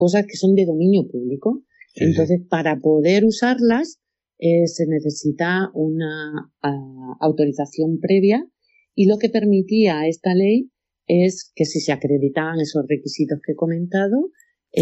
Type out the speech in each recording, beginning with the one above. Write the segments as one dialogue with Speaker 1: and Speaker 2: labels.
Speaker 1: cosas que son de dominio público.
Speaker 2: Sí,
Speaker 1: Entonces,
Speaker 2: sí.
Speaker 1: para poder usarlas, se necesita una autorización previa, y lo que permitía esta ley es que si se acreditaban esos requisitos que he comentado,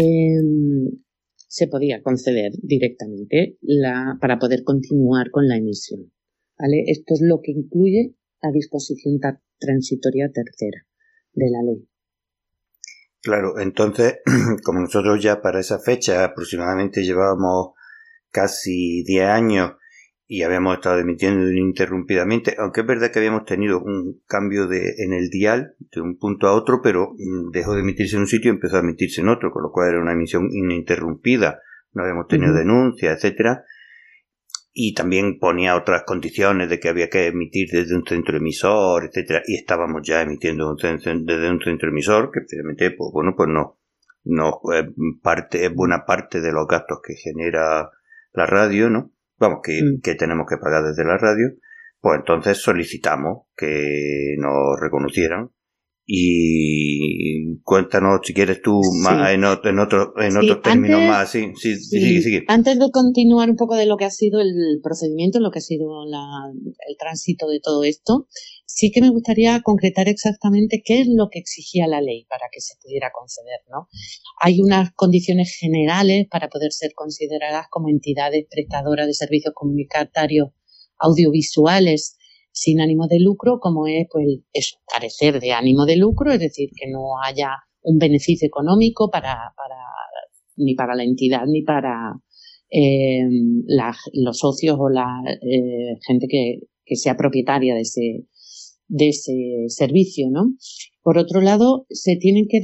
Speaker 1: se podía conceder directamente para poder continuar con la emisión. ¿Vale? Esto es lo que incluye la disposición transitoria tercera de la ley.
Speaker 2: Claro, entonces, como nosotros ya para esa fecha aproximadamente llevábamos casi 10 años y habíamos estado emitiendo ininterrumpidamente, aunque es verdad que habíamos tenido un cambio en el dial de un punto a otro, pero dejó de emitirse en un sitio y empezó a emitirse en otro, con lo cual era una emisión ininterrumpida, no habíamos tenido denuncias, etcétera, y también ponía otras condiciones de que había que emitir desde un centro emisor, etcétera, y estábamos ya emitiendo desde un centro emisor, que finalmente, pues bueno, pues no es buena parte de los gastos que genera la radio, ¿no? Vamos, que tenemos que pagar desde la radio. Pues entonces solicitamos que nos reconocieran. Y cuéntanos si quieres tú más en otros términos más. Sí, sigue.
Speaker 1: Antes de continuar un poco de lo que ha sido el procedimiento, lo que ha sido el tránsito de todo esto, sí que me gustaría concretar exactamente qué es lo que exigía la ley para que se pudiera conceder, ¿no? Hay unas condiciones generales para poder ser consideradas como entidades prestadoras de servicios comunitarios audiovisuales sin ánimo de lucro, como es pues eso, carecer de ánimo de lucro, es decir, que no haya un beneficio económico ni para la entidad ni para los socios o la gente que sea propietaria de ese servicio, ¿no? Por otro lado, se tienen que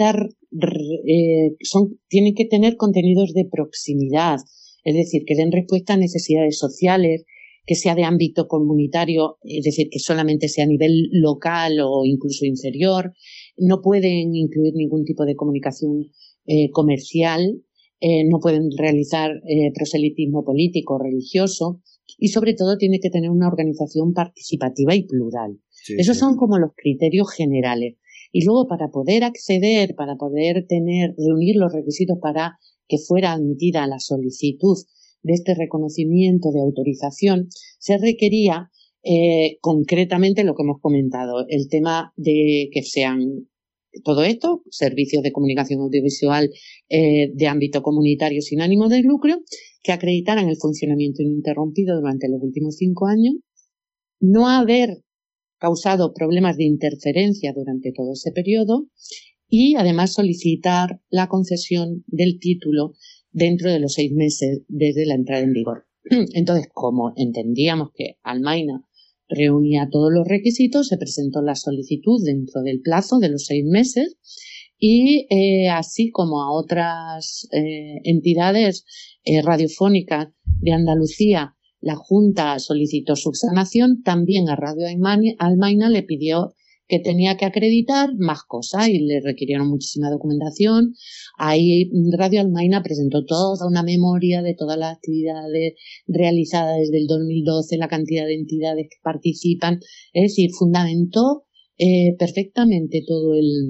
Speaker 1: tienen que tener contenidos de proximidad, es decir, que den respuesta a necesidades sociales, que sea de ámbito comunitario, es decir, que solamente sea a nivel local o incluso inferior. No pueden incluir ningún tipo de comunicación comercial, no pueden realizar proselitismo político o religioso, y sobre todo tiene que tener una organización participativa y plural. Esos son como los criterios generales. Y luego, para poder acceder, para poder reunir los requisitos para que fuera admitida la solicitud de este reconocimiento de autorización, se requería concretamente lo que hemos comentado, el tema de que sean todo esto, servicios de comunicación audiovisual de ámbito comunitario sin ánimo de lucro, que acreditaran el funcionamiento ininterrumpido durante los últimos 5 años, no haber causado problemas de interferencia durante todo ese periodo, y además solicitar la concesión del título dentro de los 6 meses desde la entrada en vigor. Entonces, como entendíamos que Almaina reunía todos los requisitos, se presentó la solicitud dentro del plazo de los 6 meses, y así como a otras entidades radiofónicas de Andalucía, la Junta solicitó subsanación, también a Radio Almaina le pidió que tenía que acreditar más cosas y le requirieron muchísima documentación. Ahí Radio Almaina presentó toda una memoria de todas las actividades realizadas desde el 2012, la cantidad de entidades que participan, es decir, fundamentó perfectamente todo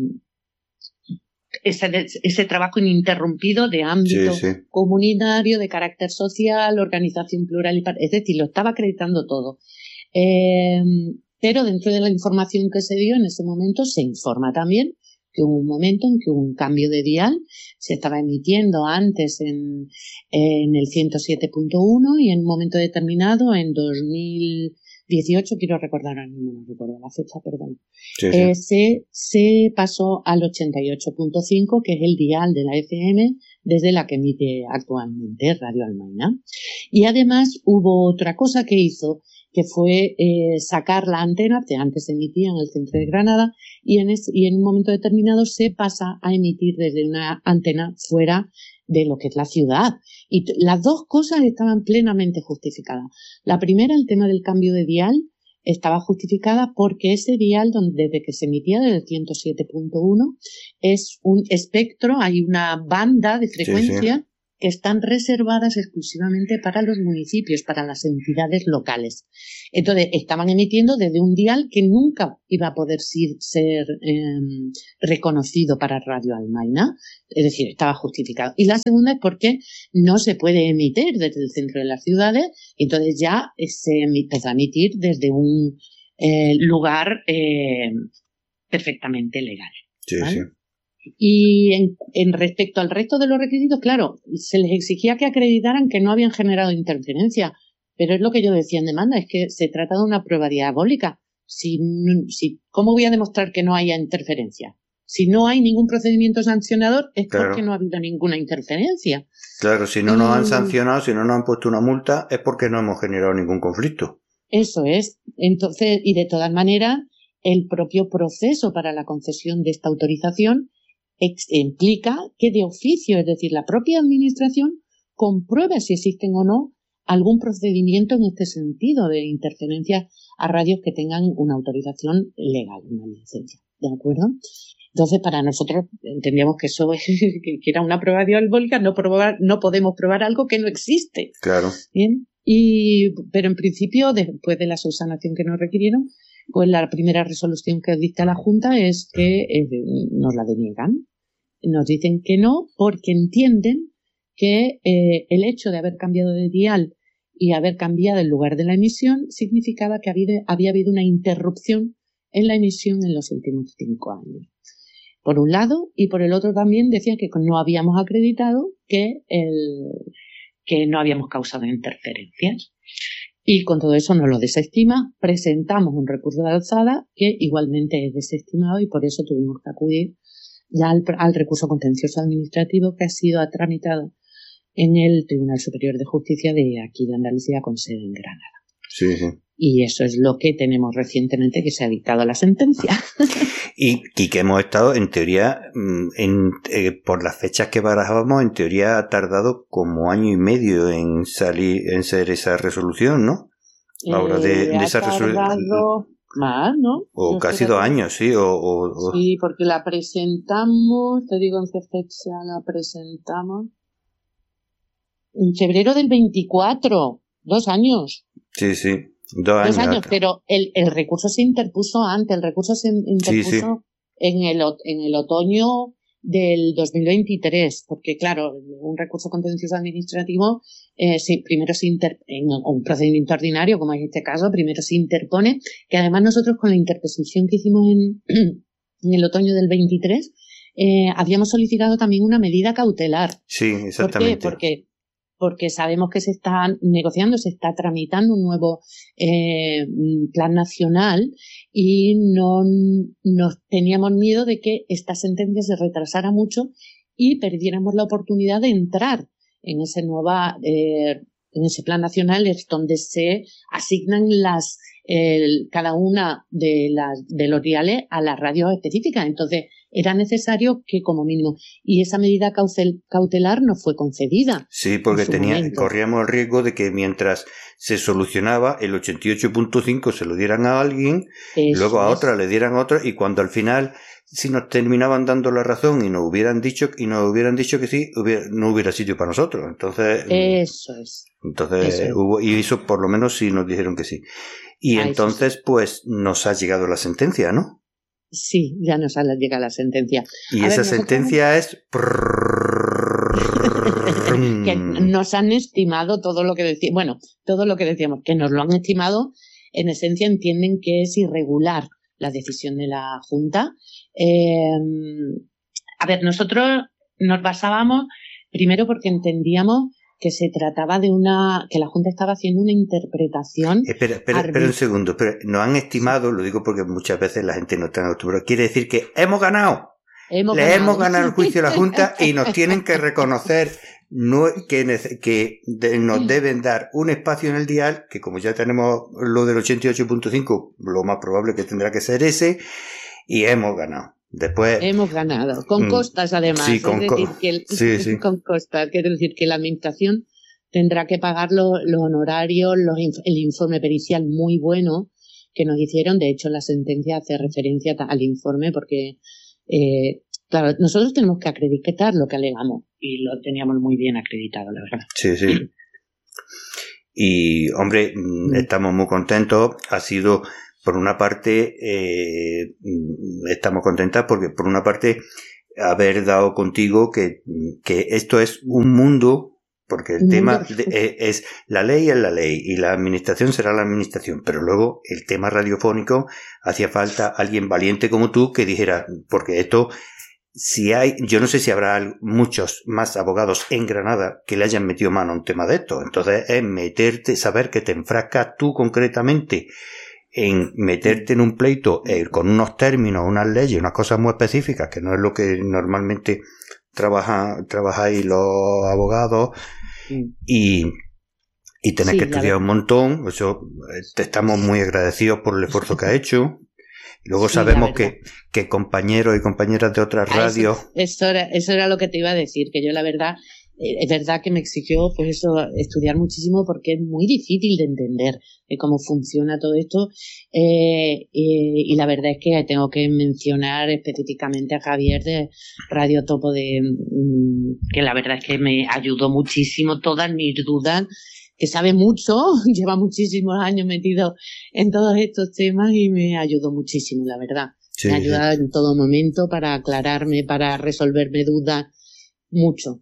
Speaker 1: ese trabajo ininterrumpido de ámbito comunitario, de carácter social, organización plural, es decir, lo estaba acreditando todo. Pero dentro de la información que se dio en ese momento se informa también que hubo un momento en que hubo un cambio de dial, se estaba emitiendo antes en el 107.1 y en un momento determinado, en 2018, quiero recordar ahora mismo, no recuerdo la fecha, perdón, se pasó al 88.5, que es el dial de la FM desde la que emite actualmente Radio Almaina. Y además hubo otra cosa que hizo, que fue sacar la antena, que antes se emitía en el centro de Granada, y en un momento determinado se pasa a emitir desde una antena fuera de lo que es la ciudad. Y las dos cosas estaban plenamente justificadas. La primera, el tema del cambio de dial, estaba justificada porque ese dial, desde que se emitía desde el 107.1, es un espectro, hay una banda de frecuencia que están reservadas exclusivamente para los municipios, para las entidades locales. Entonces, estaban emitiendo desde un dial que nunca iba a poder ser reconocido para Radio Almaina, es decir, estaba justificado. Y la segunda es porque no se puede emitir desde el centro de las ciudades, entonces ya se empezó a emitir desde un lugar perfectamente legal.
Speaker 2: Sí,
Speaker 1: ¿vale?
Speaker 2: sí.
Speaker 1: Y en respecto al resto de los requisitos, claro, se les exigía que acreditaran que no habían generado interferencia, pero es lo que yo decía en demanda, es que se trata de una prueba diabólica. ¿Cómo voy a demostrar que no haya interferencia? Si no hay ningún procedimiento sancionador, es porque no ha habido ninguna interferencia.
Speaker 2: Claro, si no nos han sancionado, si no nos han puesto una multa, es porque no hemos generado ningún conflicto.
Speaker 1: Eso es. Entonces, y de todas maneras, el propio proceso para la concesión de esta autorización implica que de oficio, es decir, la propia administración compruebe si existen o no algún procedimiento en este sentido de interferencia a radios que tengan una autorización legal, una licencia. ¿De acuerdo? Entonces, para nosotros entendíamos que eso que era una prueba diabólica, no podemos probar algo que no existe.
Speaker 2: Claro.
Speaker 1: ¿Bien? Pero en principio, después de la subsanación que nos requirieron, pues la primera resolución que dicta la Junta es que nos la deniegan. Nos dicen que no porque entienden que el hecho de haber cambiado de dial y haber cambiado el lugar de la emisión significaba que había habido una interrupción en la emisión en los últimos 5 años. Por un lado, y por el otro también decían que no habíamos acreditado que no habíamos causado interferencias. Y con todo eso nos lo desestima, presentamos un recurso de alzada que igualmente es desestimado y por eso tuvimos que acudir ya al recurso contencioso administrativo que ha sido tramitado en el Tribunal Superior de Justicia de aquí de Andalucía con sede en Granada.
Speaker 2: Sí, sí.
Speaker 1: Y eso es lo que tenemos recientemente que se ha dictado la sentencia.
Speaker 2: Y que hemos estado, en teoría, por las fechas que barajábamos, en teoría ha tardado como 1 año y medio en ser esa resolución, ¿no? Ahora de esa resolución.
Speaker 1: Más, ¿no?
Speaker 2: O casi 2 años, sí.
Speaker 1: Sí, porque la presentamos, te digo en qué fecha la presentamos. En febrero del 24, 2 años.
Speaker 2: Sí, sí. 2 años.
Speaker 1: Pero el recurso se interpuso antes, el recurso se interpuso en el otoño del 2023, porque claro, un recurso contencioso administrativo, primero en un procedimiento ordinario, como es este caso, primero se interpone, que además nosotros con la interposición que hicimos en el otoño del 23, habíamos solicitado también una medida cautelar.
Speaker 2: Sí, exactamente.
Speaker 1: ¿Por qué? Porque sabemos que se está negociando, se está tramitando un nuevo plan nacional y nos teníamos miedo de que esta sentencia se retrasara mucho y perdiéramos la oportunidad de entrar en en ese plan nacional, es donde se asignan cada una de los diales a las radios específicas. Entonces, era necesario que como mínimo, y esa medida cautelar no fue concedida.
Speaker 2: Sí, porque corríamos el riesgo de que mientras se solucionaba el 88.5 se lo dieran a alguien, luego a otra le dieran otra, y cuando al final, si nos terminaban dando la razón y nos hubieran dicho que sí, no hubiera sitio para nosotros. Entonces,
Speaker 1: eso es.
Speaker 2: Y eso por lo menos sí nos dijeron que sí. Y entonces, pues, nos ha llegado la sentencia, ¿no?
Speaker 1: Sí, ya nos llega la sentencia.
Speaker 2: Y esa sentencia es...
Speaker 1: que nos han estimado todo lo que decíamos. Bueno, todo lo que decíamos, que nos lo han estimado, en esencia entienden que es irregular la decisión de la Junta. Nosotros nos basábamos, primero porque entendíamos que se trataba que la Junta estaba haciendo una interpretación.
Speaker 2: Espera un segundo, nos han estimado, lo digo porque muchas veces la gente no está acostumbrada, quiere decir que hemos ganado. Hemos ganado el juicio de la Junta y nos tienen que reconocer que nos deben dar un espacio en el dial, que como ya tenemos lo del 88.5, lo más probable que tendrá que ser ese, y hemos ganado. Después
Speaker 1: hemos ganado, con costas además,
Speaker 2: sí, con
Speaker 1: costas, quiere decir que la administración tendrá que pagar los honorarios, el informe pericial muy bueno que nos hicieron. De hecho, la sentencia hace referencia al informe porque Claro, nosotros tenemos que acreditar lo que alegamos y lo teníamos muy bien acreditado, la verdad.
Speaker 2: Sí, sí. Y, hombre, estamos muy contentos. Ha sido, por una parte, estamos contentas porque, por una parte, haber dado contigo que esto es un mundo, porque el tema es la ley y la administración será la administración, pero luego el tema radiofónico hacía falta alguien valiente como tú que dijera, porque esto, si hay, yo no sé si habrá muchos más abogados en Granada que le hayan metido mano a un tema de esto, entonces es meterte, saber que te enfrascas tú concretamente en meterte en un pleito con unos términos, unas leyes, unas cosas muy específicas, que no es lo que normalmente trabajáis los abogados, y tenés que estudiar un montón. Eso, te estamos muy agradecidos por el esfuerzo que has hecho. Y luego sabemos que compañeros y compañeras de otras radios...
Speaker 1: Eso era lo que te iba a decir, que yo la verdad... Es verdad que me exigió pues eso, estudiar muchísimo porque es muy difícil de entender cómo funciona todo esto, y la verdad es que tengo que mencionar específicamente a Javier de Radio Topo, que la verdad es que me ayudó muchísimo todas mis dudas, que sabe mucho, lleva muchísimos años metido en todos estos temas y me ayudó muchísimo, la verdad. Sí, me ha ayudado en todo momento para aclararme, para resolverme dudas, mucho.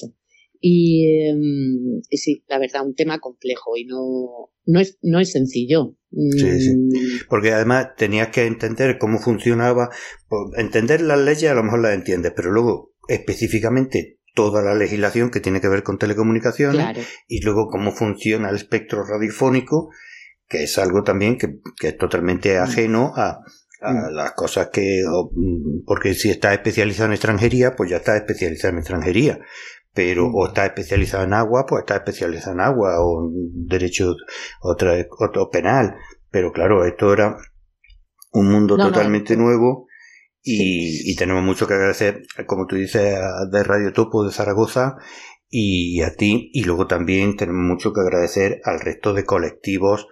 Speaker 1: Y sí, la verdad, un tema complejo y no es sencillo.
Speaker 2: Sí. Porque además tenías que entender cómo funcionaba. Entender las leyes a lo mejor las entiendes, pero luego específicamente toda la legislación que tiene que ver con telecomunicaciones, claro. Y luego cómo funciona el espectro radiofónico, que es algo también que es totalmente ajeno a las cosas porque si estás especializado en extranjería, pues ya estás especializado en extranjería. Pero o está especializado en agua, pues está especializado en agua, o en derecho otro penal. Pero claro, esto era un mundo totalmente nuevo y tenemos mucho que agradecer, como tú dices, de Radio Topo de Zaragoza y a ti. Y luego también tenemos mucho que agradecer al resto de colectivos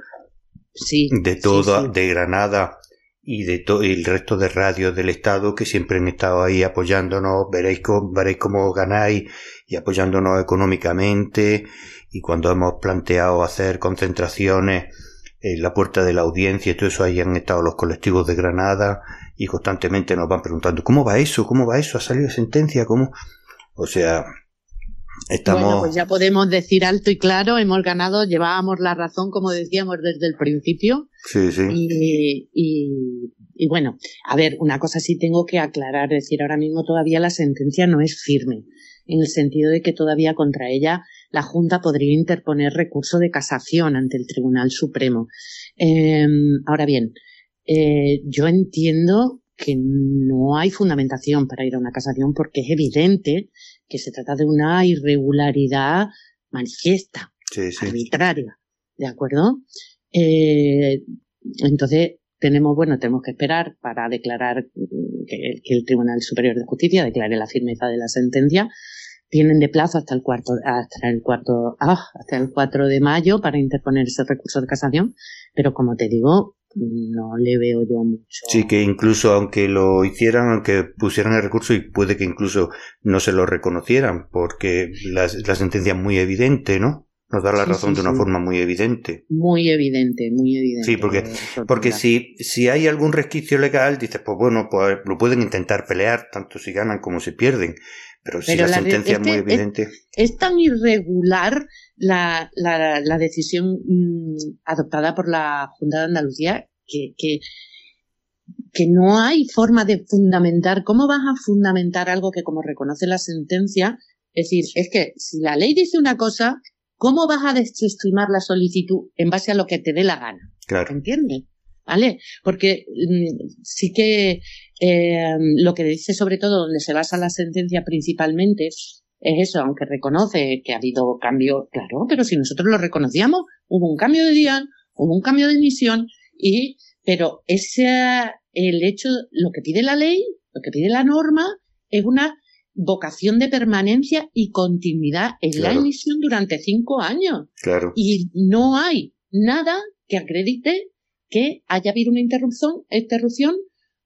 Speaker 2: de Granada y de el resto de radios del Estado que siempre han estado ahí apoyándonos. Veréis cómo ganáis y apoyándonos económicamente, y cuando hemos planteado hacer concentraciones en la puerta de la audiencia y todo eso, ahí han estado los colectivos de Granada y constantemente nos van preguntando ¿cómo va eso? ¿Ha salido sentencia? ¿Cómo? O sea, estamos...
Speaker 1: Bueno, pues ya podemos decir alto y claro, hemos ganado, llevábamos la razón, como decíamos desde el principio.
Speaker 2: Sí.
Speaker 1: Y bueno, a ver, una cosa sí tengo que aclarar, decir, ahora mismo todavía la sentencia no es firme, en el sentido de que todavía contra ella la Junta podría interponer recurso de casación ante el Tribunal Supremo. Ahora bien, yo entiendo que no hay fundamentación para ir a una casación porque es evidente que se trata de una irregularidad manifiesta, arbitraria, ¿de acuerdo? Entonces tenemos que esperar para declarar que el Tribunal Superior de Justicia declare la firmeza de la sentencia. Tienen de plazo hasta el 4 de mayo para interponer ese recurso de casación, pero como te digo, no le veo yo mucho.
Speaker 2: Sí, que incluso aunque lo hicieran, aunque pusieran el recurso, y puede que incluso no se lo reconocieran, porque la sentencia es muy evidente, ¿no? Nos da la razón de una forma muy evidente.
Speaker 1: Muy evidente. Sí,
Speaker 2: porque si hay algún resquicio legal, dices, pues bueno, pues lo pueden intentar pelear, tanto si ganan como si pierden. Pero si la sentencia es muy evidente...
Speaker 1: Es tan irregular la decisión adoptada por la Junta de Andalucía que no hay forma de fundamentar. ¿Cómo vas a fundamentar algo que, como reconoce la sentencia? Es decir, es que si la ley dice una cosa, ¿cómo vas a desestimar la solicitud en base a lo que te dé la gana?
Speaker 2: Claro.
Speaker 1: ¿Entiendes? ¿Vale? Porque sí que lo que dice, sobre todo, donde se basa la sentencia principalmente, es eso, aunque reconoce que ha habido cambio, claro, pero si nosotros lo reconocíamos, hubo un cambio de DIAN, hubo un cambio de emisión, pero el hecho, lo que pide la ley, lo que pide la norma, es una vocación de permanencia y continuidad en la emisión durante 5 años.
Speaker 2: Claro.
Speaker 1: Y no hay nada que acredite que haya habido una interrupción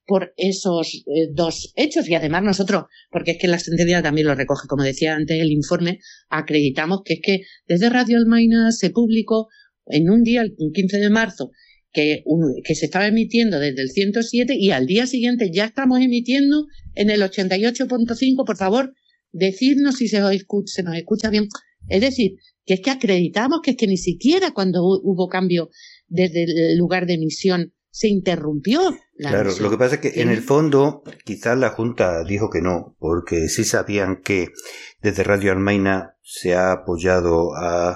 Speaker 1: por esos dos hechos. Y además nosotros, porque es que la sentencia también lo recoge, como decía antes el informe, acreditamos que es que desde Radio Almaina se publicó en un día, el 15 de marzo, que se estaba emitiendo desde el 107 y al día siguiente ya estamos emitiendo en el 88.5. Por favor, decidnos si se nos escucha bien. Es decir, que es que acreditamos que es que ni siquiera cuando hubo cambio desde el lugar de emisión se interrumpió la
Speaker 2: Claro,
Speaker 1: emisión.
Speaker 2: lo que pasa es que en el fondo quizás la Junta dijo que no, porque sí sabían que desde Radio Almaina se ha apoyado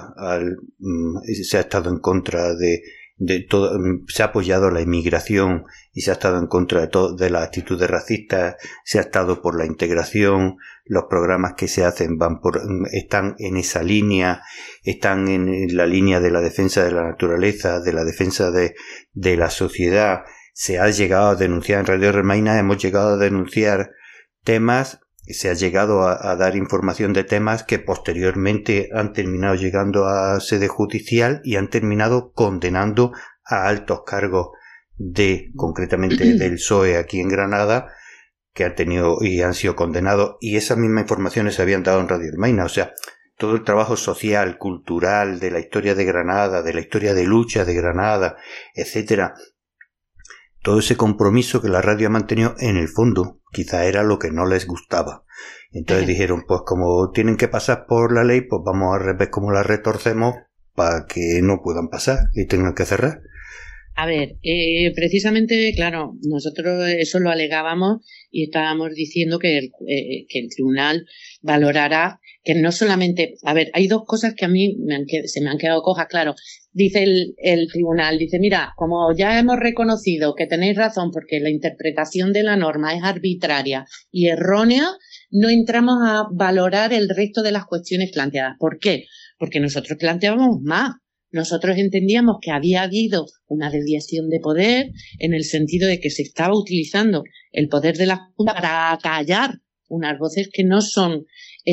Speaker 2: se ha estado en contra de todo, se ha apoyado la inmigración y se ha estado en contra de las actitudes racistas, se ha estado por la integración, los programas que se hacen están en esa línea, están en la línea de la defensa de la naturaleza, de la defensa de la sociedad. Se ha llegado a denunciar en Radio Almaina, hemos llegado a denunciar temas, se ha llegado a dar información de temas que posteriormente han terminado llegando a sede judicial y han terminado condenando a altos cargos concretamente del PSOE aquí en Granada, que han tenido y han sido condenados, y esas mismas informaciones se habían dado en Radio Almaina. O sea, todo el trabajo social, cultural, de la historia de Granada, de la historia de lucha de Granada, etcétera, todo ese compromiso que la radio ha mantenido, en el fondo quizá era lo que no les gustaba. Entonces dijeron, pues como tienen que pasar por la ley, pues vamos a ver cómo la retorcemos para que no puedan pasar y tengan que cerrar.
Speaker 1: A ver, precisamente, claro, nosotros eso lo alegábamos y estábamos diciendo que el tribunal valorará que no solamente... A ver, hay dos cosas que a mí se me han quedado cojas, claro. Dice el tribunal, dice, mira, como ya hemos reconocido que tenéis razón porque la interpretación de la norma es arbitraria y errónea, no entramos a valorar el resto de las cuestiones planteadas. ¿Por qué? Porque nosotros planteábamos más. Nosotros entendíamos que había habido una desviación de poder en el sentido de que se estaba utilizando el poder de la Junta para acallar unas voces que no son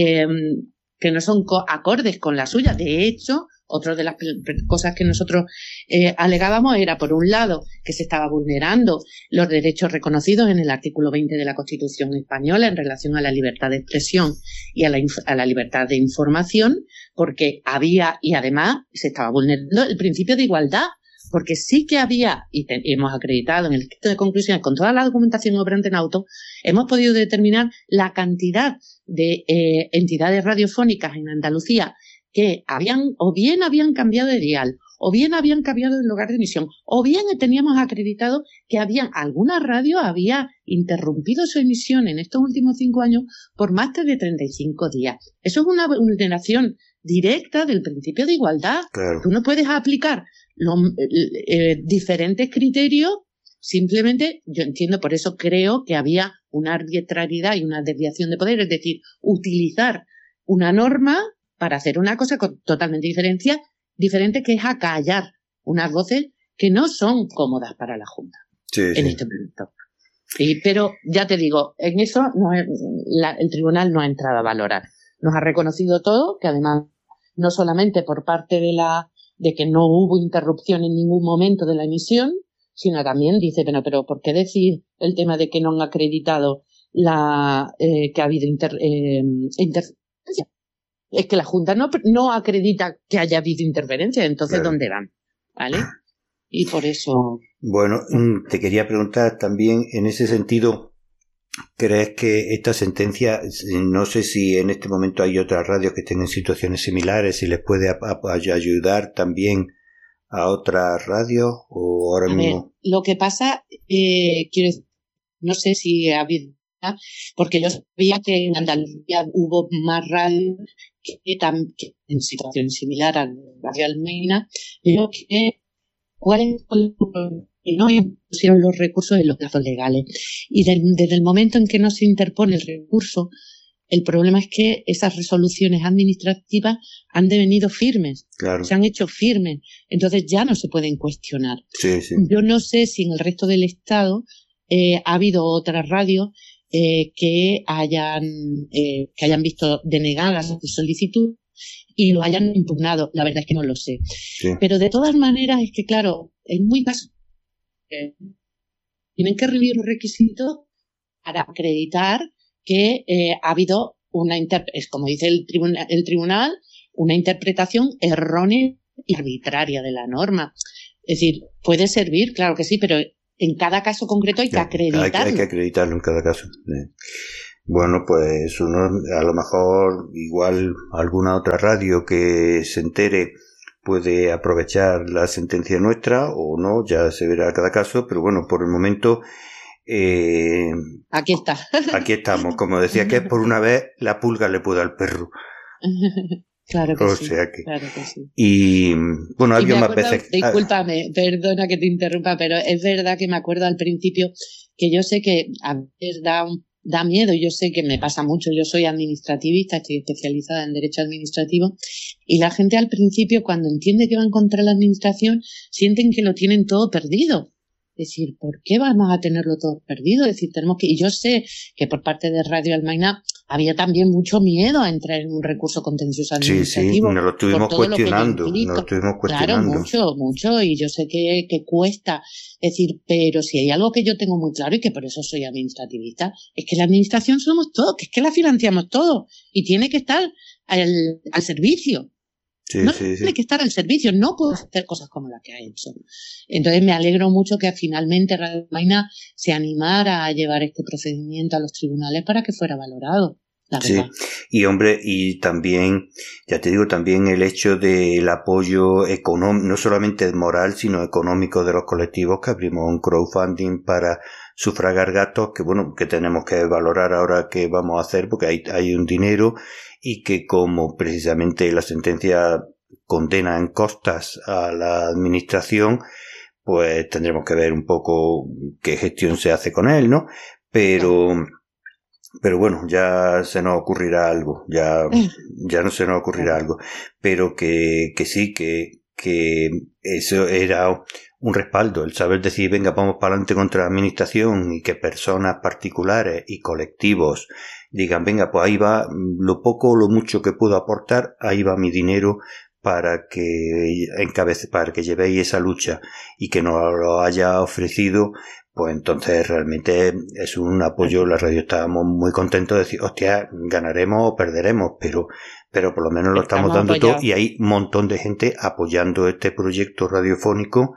Speaker 1: acordes con la suya. De hecho, otra de las cosas que nosotros alegábamos era, por un lado, que se estaba vulnerando los derechos reconocidos en el artículo 20 de la Constitución española en relación a la libertad de expresión y a la libertad de información, porque había, y además se estaba vulnerando el principio de igualdad, porque sí que había, y hemos acreditado en el escrito de conclusiones con toda la documentación obrante en auto, hemos podido determinar la cantidad de entidades radiofónicas en Andalucía que o bien habían cambiado de dial, o bien habían cambiado de lugar de emisión, o bien teníamos acreditado que alguna radio había interrumpido su emisión en estos últimos 5 años por más de 35 días. Eso es una vulneración directa del principio de igualdad.
Speaker 2: Claro.
Speaker 1: Tú no puedes aplicar diferentes criterios. Simplemente, yo entiendo, por eso creo que había una arbitrariedad y una desviación de poder, es decir, utilizar una norma para hacer una cosa totalmente diferente, que es acallar unas voces que no son cómodas para la Junta este momento. Pero ya te digo, en eso el tribunal no ha entrado a valorar. Nos ha reconocido todo, que además no solamente por parte de que no hubo interrupción en ningún momento de la emisión, sino también dice, pero ¿por qué decir el tema de que no han acreditado que ha habido interferencia? Es que la Junta no acredita que haya habido interferencia, entonces
Speaker 2: claro.
Speaker 1: ¿Dónde van? ¿Vale? Y por eso...
Speaker 2: Bueno, te quería preguntar también en ese sentido, ¿crees que esta sentencia, no sé si en este momento hay otras radios que estén en situaciones similares, si les puede ayudar también a otras radios o ahora mismo?
Speaker 1: Lo que pasa, quiero decir, no sé si ha habido, porque yo sabía que en Andalucía hubo más radios que en situación similar a Radio Almaina, pero que no pusieron los recursos en los plazos legales. Y desde el momento en que no se interpone el recurso, el problema es que esas resoluciones administrativas han devenido firmes,
Speaker 2: claro.
Speaker 1: Se han hecho firmes, entonces ya no se pueden cuestionar.
Speaker 2: Sí.
Speaker 1: Yo no sé si en el resto del Estado ha habido otras radios que hayan visto denegada su solicitud y lo hayan impugnado. La verdad es que no lo sé. Sí. Pero de todas maneras es que, claro, es muy caso tienen que reunir los requisitos para acreditar que ha habido es como dice el tribunal, una interpretación errónea y arbitraria de la norma. Es decir, puede servir, claro que sí, pero en cada caso concreto hay que acreditarlo.
Speaker 2: Hay que acreditarlo en cada caso. Bueno, pues a lo mejor igual alguna otra radio que se entere puede aprovechar la sentencia nuestra o no, ya se verá cada caso, pero bueno, por el momento
Speaker 1: aquí está.
Speaker 2: Aquí estamos, como decía, que por una vez la pulga le puede al perro.
Speaker 1: Claro que sí.
Speaker 2: Sea que...
Speaker 1: Claro que sí.
Speaker 2: Y bueno, ha habido más veces.
Speaker 1: Discúlpame, perdona que te interrumpa, pero es verdad que me acuerdo al principio que yo sé que a veces da miedo, yo sé que me pasa mucho, yo soy administrativista, estoy especializada en derecho administrativo, y la gente al principio, cuando entiende que van contra la administración, sienten que lo tienen todo perdido. Es decir, ¿por qué vamos a tenerlo todo perdido? Es decir, y yo sé que por parte de Radio Almaina había también mucho miedo a entrar en un recurso contencioso administrativo.
Speaker 2: Sí, nos lo estuvimos cuestionando.
Speaker 1: Claro, mucho, y yo sé que cuesta. Es decir, pero si hay algo que yo tengo muy claro y que por eso soy administrativista, es que la administración somos todos, que es que la financiamos todo y tiene que estar al servicio. Tiene que estar al servicio, no puede hacer cosas como la que ha hecho. Entonces me alegro mucho que finalmente Radio Almaina se animara a llevar este procedimiento a los tribunales para que fuera valorado. La verdad.
Speaker 2: Y hombre, y también, ya te digo, también el hecho del apoyo económico, no solamente moral, sino económico de los colectivos, que abrimos un crowdfunding para sufragar gastos, que bueno, que tenemos que valorar ahora qué vamos a hacer, porque hay un dinero, y que como precisamente la sentencia condena en costas a la administración, pues tendremos que ver un poco qué gestión se hace con él, ¿no? Pero bueno, ya se nos ocurrirá algo, ya no se nos ocurrirá algo, pero que sí, que eso era un respaldo, el saber decir, venga, vamos para adelante contra la administración, y que personas particulares y colectivos digan, venga, pues ahí va lo poco o lo mucho que puedo aportar, ahí va mi dinero para que llevéis esa lucha, y que nos lo haya ofrecido, pues entonces realmente es un apoyo. La radio estábamos muy contentos de decir, hostia, ganaremos o perderemos, pero por lo menos lo estamos dando todo, y hay un montón de gente apoyando este proyecto radiofónico.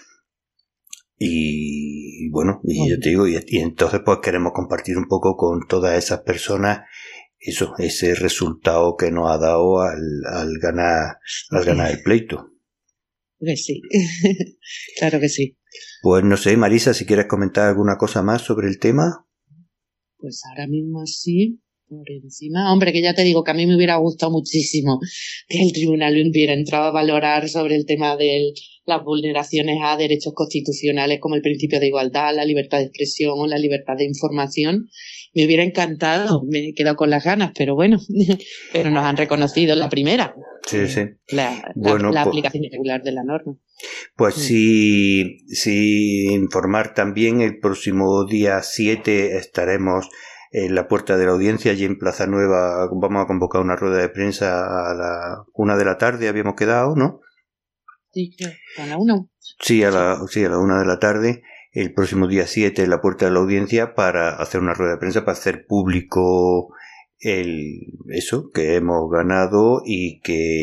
Speaker 2: Y bueno, yo te digo, y entonces pues queremos compartir un poco con todas esas personas ese resultado que nos ha dado al ganar el pleito.
Speaker 1: Pues sí, claro que sí.
Speaker 2: Pues no sé, Marisa, si quieres comentar alguna cosa más sobre el tema.
Speaker 1: Pues ahora mismo sí, por encima. Hombre, que ya te digo que a mí me hubiera gustado muchísimo que el tribunal hubiera entrado a valorar sobre el tema de las vulneraciones a derechos constitucionales como el principio de igualdad, la libertad de expresión o la libertad de información. Me hubiera encantado, me he quedado con las ganas, pero bueno, pero nos han reconocido la primera.
Speaker 2: Sí.
Speaker 1: La
Speaker 2: Pues,
Speaker 1: aplicación irregular de la norma.
Speaker 2: Pues sí, informar también, el próximo día 7 estaremos en la puerta de la audiencia, allí en Plaza Nueva. Vamos a convocar una rueda de prensa a la 1 de la tarde, habíamos quedado, ¿no?
Speaker 1: Sí, a la 1.
Speaker 2: Sí, a la 1 de la tarde, el próximo día 7 en la puerta de la audiencia, para hacer una rueda de prensa, para hacer público eso que hemos ganado, y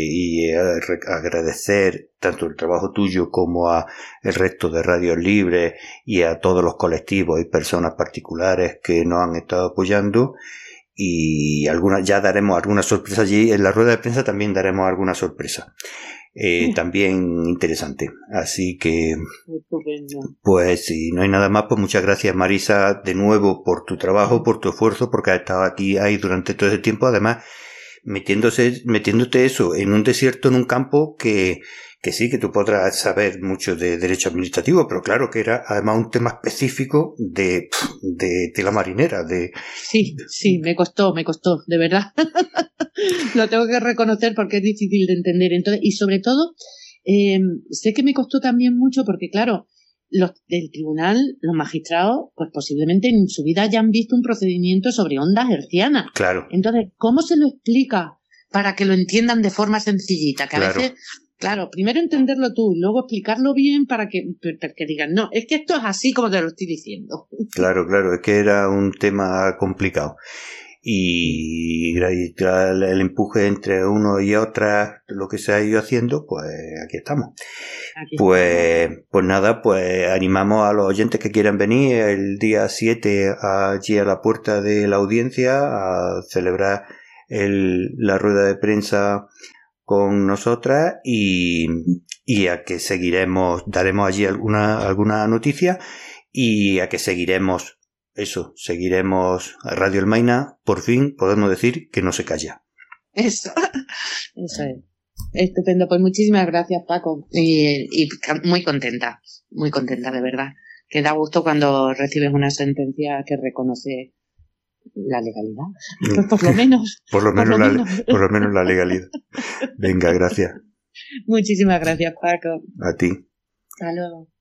Speaker 2: agradecer tanto el trabajo tuyo como a el resto de radios libres y a todos los colectivos y personas particulares que nos han estado apoyando. Y ya daremos alguna sorpresa allí en la rueda de prensa, también daremos alguna sorpresa también interesante. Así que pues si no hay nada más, pues muchas gracias, Marisa, de nuevo por tu trabajo, por tu esfuerzo, porque has estado ahí durante todo ese tiempo, además metiéndote eso en un desierto, en un campo que sí, que tú podrás saber mucho de derecho administrativo, pero claro que era además un tema específico de la marinera.
Speaker 1: Sí, me costó, de verdad. Lo tengo que reconocer porque es difícil de entender. Entonces, y sobre todo, sé que me costó también mucho porque, claro, del tribunal, los magistrados, pues posiblemente en su vida hayan visto un procedimiento sobre ondas hertzianas.
Speaker 2: Claro.
Speaker 1: Entonces, ¿cómo se lo explica para que lo entiendan de forma sencillita, que a veces, claro, primero entenderlo tú y luego explicarlo bien para que digan, no, es que esto es así como te lo estoy diciendo.
Speaker 2: Claro, es que era un tema complicado. Y el empuje entre uno y otra, lo que se ha ido haciendo, pues aquí estamos. Pues nada, pues animamos a los oyentes que quieran venir el día 7 allí a la puerta de la audiencia a celebrar la rueda de prensa con nosotras y a que daremos allí alguna noticia y a que seguiremos a Radio El Maina, por fin podemos decir que no se calla.
Speaker 1: Eso es. Estupendo, pues muchísimas gracias, Paco, y muy contenta de verdad, que da gusto cuando recibes una sentencia que reconoce la legalidad, pues por lo menos
Speaker 2: la legalidad. Venga, gracias.
Speaker 1: Muchísimas gracias, Paco.
Speaker 2: A ti.
Speaker 1: Hasta luego.